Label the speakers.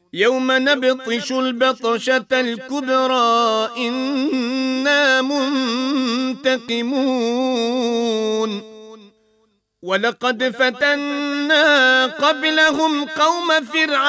Speaker 1: يوم نبطش البطشة الكبرى إنا منتقمون ولقد فتنا قبلهم قوم فرعون